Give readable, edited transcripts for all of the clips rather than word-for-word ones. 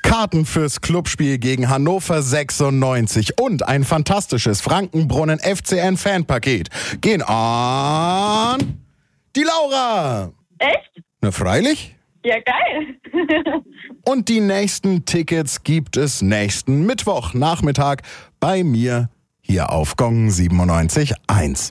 Karten fürs Clubspiel gegen Hannover 96 und ein fantastisches Frankenbrunnen FCN Fanpaket gehen an die Laura. Echt? Na freilich. Ja, geil. Und die nächsten Tickets gibt es nächsten Mittwoch Nachmittag bei mir hier auf Gong 97.1.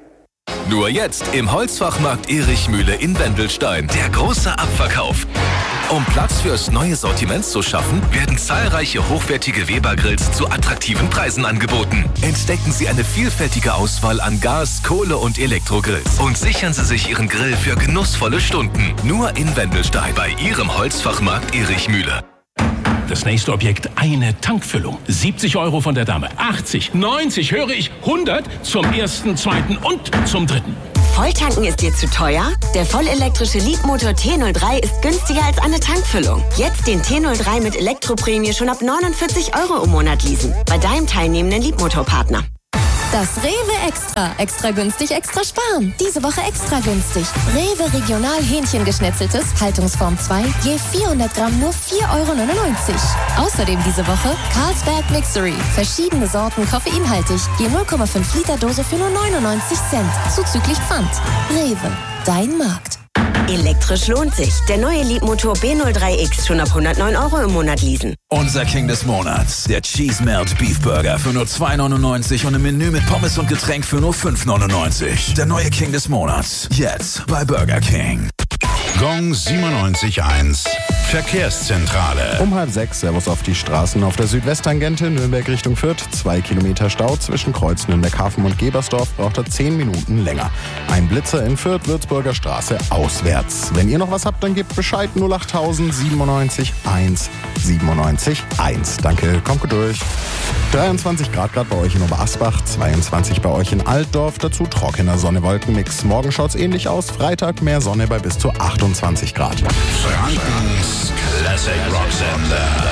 Nur jetzt im Holzfachmarkt Erich Mühle in Wendelstein. Der große Abverkauf. Um Platz fürs neue Sortiment zu schaffen, werden zahlreiche hochwertige Weber-Grills zu attraktiven Preisen angeboten. Entdecken Sie eine vielfältige Auswahl an Gas-, Kohle- und Elektrogrills und sichern Sie sich Ihren Grill für genussvolle Stunden. Nur in Wendelstein bei Ihrem Holzfachmarkt Erich Mühle. Das nächste Objekt, eine Tankfüllung. 70 € von der Dame, 80, 90, höre ich, 100 zum ersten, zweiten und zum dritten. Volltanken ist dir zu teuer? Der vollelektrische Leadmotor T03 ist günstiger als eine Tankfüllung. Jetzt den T03 mit Elektroprämie schon ab 49 € im Monat leasen. Bei deinem teilnehmenden Leadmotorpartner. Das Rewe Extra. Extra günstig, extra sparen. Diese Woche extra günstig. Rewe Regional Hähnchengeschnetzeltes, Haltungsform 2, je 400 Gramm nur 4,99 €. Außerdem diese Woche Carlsberg Mixery. Verschiedene Sorten koffeinhaltig, je 0,5 Liter Dose für nur 99 Cent. Zuzüglich Pfand. Rewe, dein Markt. Elektrisch lohnt sich. Der neue Leadmotor B03X schon ab 109 € im Monat leasen. Unser King des Monats, der Cheese Melt Beef Burger für nur 2,99 € und im Menü mit Pommes und Getränk für nur 5,99 €. Der neue King des Monats, jetzt bei Burger King. Gong 97.1 Verkehrszentrale. Um 5:30 Servus auf die Straßen auf der Südwesttangente Nürnberg Richtung Fürth. 2 Kilometer Stau zwischen Kreuz Nürnberg-Hafen und Gebersdorf braucht er 10 Minuten länger. Ein Blitzer in Fürth, Würzburger Straße auswärts. Wenn ihr noch was habt, dann gebt Bescheid 08000 97 1 97 1. Danke, kommt gut durch. 23 Grad gerade bei euch in Oberasbach, 22 bei euch in Altdorf, dazu trockener Sonne-Wolken-Mix. Morgen schaut's ähnlich aus, Freitag mehr Sonne bei bis zu 28 Grad. Frankens Classic Rock Sender.